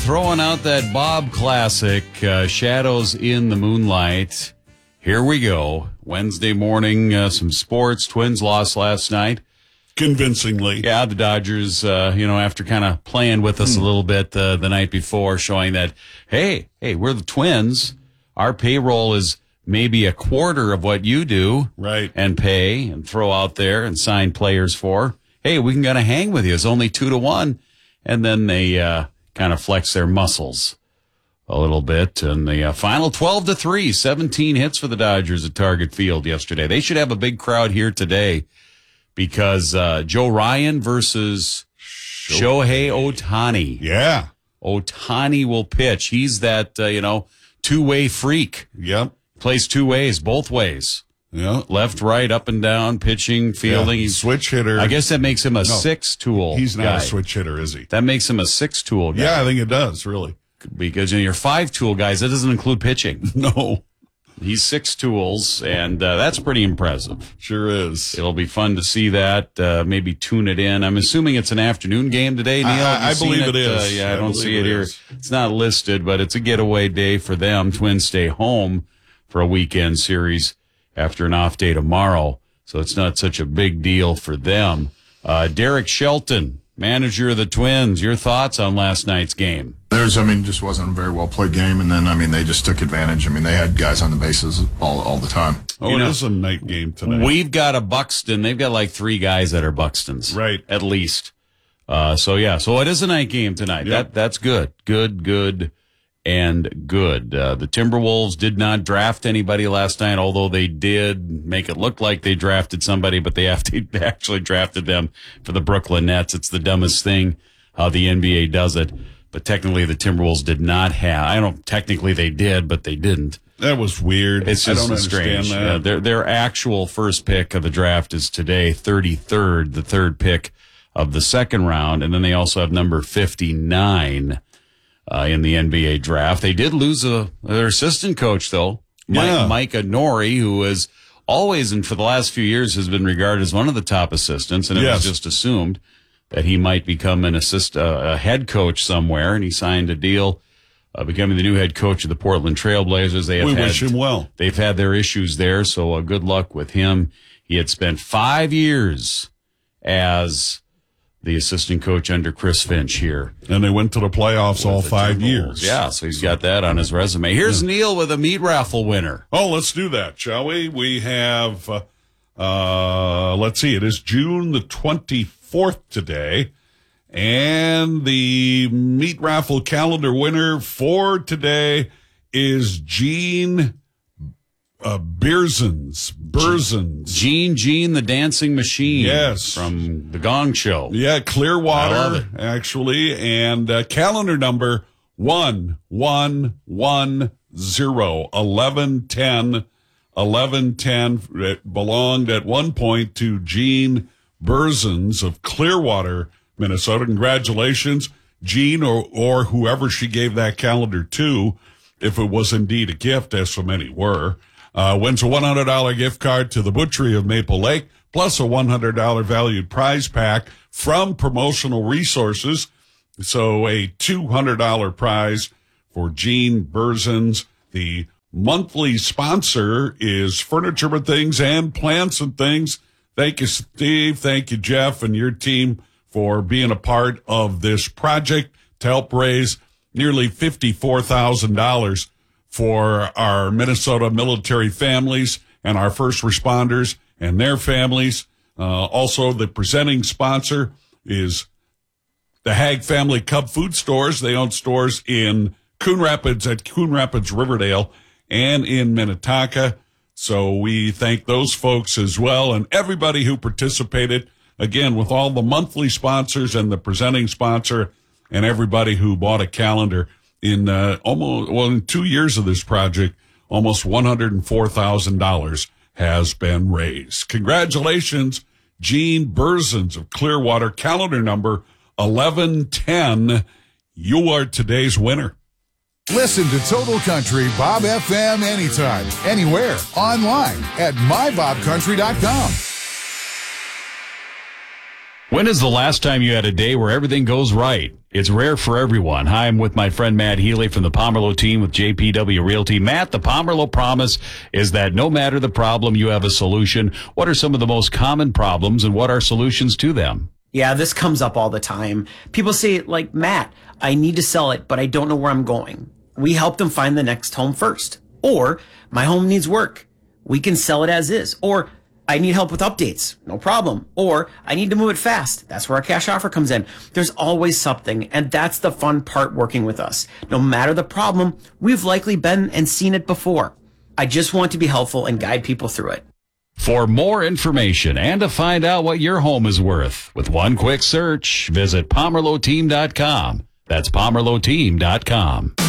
throwing out that Bob classic, Shadows in the Moonlight. Here we go. Wednesday morning, some sports. Twins lost last night. Convincingly. Yeah, the Dodgers, after kind of playing with us a little bit the night before, showing that, hey, we're the Twins. Our payroll is maybe a quarter of what you do. Right. And pay and throw out there and sign players for. Hey, we can kind of hang with you. It's only 2-1. And then they kind of flex their muscles a little bit. And the final 12-3, 17 hits for the Dodgers at Target Field yesterday. They should have a big crowd here today because Joe Ryan versus Shohei Ohtani. Yeah. Ohtani will pitch. He's that, two-way freak. Yep. Plays two ways, both ways. Yeah. Left, right, up and down, pitching, fielding. Yeah. He's switch hitter. I guess that makes him a six-tool He's not guy. a switch hitter, is he? That makes him a six-tool guy. Yeah, I think it does, really. Because your five-tool guys, that doesn't include pitching. No. He's six tools, and that's pretty impressive. Sure is. It'll be fun to see that, maybe tune it in. I'm assuming it's an afternoon game today, Neil. I believe it is. I don't see it here. It's not listed, but it's a getaway day for them. Twins stay home for a weekend series after an off day tomorrow, so it's not such a big deal for them. Derek Shelton, manager of the Twins, your thoughts on last night's game? Just wasn't a very well played game, and then, they just took advantage. They had guys on the bases all the time. It is a night game tonight. We've got a Buxton. They've got like three guys that are Buxtons. Right. At least. So it is a night game tonight. Yep. That's good. Good. And good. The Timberwolves did not draft anybody last night, although they did make it look like they drafted somebody, but they actually drafted them for the Brooklyn Nets. It's the dumbest thing how the NBA does it. But technically the Timberwolves did not have. Technically they did, but they didn't. That was weird. It's just I don't strange. understand that. Their actual first pick of the draft is today, 33rd, the third pick of the second round. And then they also have number 59. In the NBA draft. They did lose their assistant coach, though, Mike Nori, who is always, and for the last few years, has been regarded as one of the top assistants, and it was just assumed that he might become a head coach somewhere, and he signed a deal becoming the new head coach of the Portland Trailblazers. We wish him well. They've had their issues there, so good luck with him. He had spent 5 years as the assistant coach under Chris Finch here. And they went to the playoffs all 5 years. Yeah, so he's got that on his resume. Here's Neil with a meat raffle winner. Oh, let's do that, shall we? We have, let's see, it is June the 24th today. And the meat raffle calendar winner for today is Gene Berzins. Gene the Dancing Machine. Yes. From The Gong Show. Yeah, Clearwater, I love it. actually. And calendar number 1110, 1110. It belonged at one point to Gene Berzins of Clearwater, Minnesota. Congratulations, Gene, or whoever she gave that calendar to, if it was indeed a gift, as so many were. Wins a $100 gift card to the Butchery of Maple Lake, plus a $100 valued prize pack from Promotional Resources. So a $200 prize for Gene Berzins. The monthly sponsor is Furniture and Things and Plants and Things. Thank you, Steve. Thank you, Jeff, and your team for being a part of this project to help raise nearly $54,000 for our Minnesota military families and our first responders and their families. Also, the presenting sponsor is the Hag Family Cub Food Stores. They own stores in Coon Rapids, Riverdale, and in Minnetonka. So we thank those folks as well, and everybody who participated, again, with all the monthly sponsors and the presenting sponsor and everybody who bought a calendar. In in 2 years of this project, almost $104,000 has been raised. Congratulations, Gene Berzins of Clearwater, calendar number 1110. You are today's winner. Listen to Total Country Bob FM anytime, anywhere, online at mybobcountry.com. When is the last time you had a day where everything goes right? It's rare for everyone. Hi, I'm with my friend Matt Healy from the Pomerleau team with JPW Realty. Matt, the Pomerleau promise is that no matter the problem, you have a solution. What are some of the most common problems and what are solutions to them? Yeah, this comes up all the time. People say, like, Matt, I need to sell it, but I don't know where I'm going. We help them find the next home first. Or, my home needs work. We can sell it as is. Or, I need help with updates. No problem. Or, I need to move it fast. That's where our cash offer comes in. There's always something, and that's the fun part working with us. No matter the problem, we've likely been and seen it before. I just want to be helpful and guide people through it. For more information and to find out what your home is worth, with one quick search, visit PomerleauTeam.com. That's PomerleauTeam.com.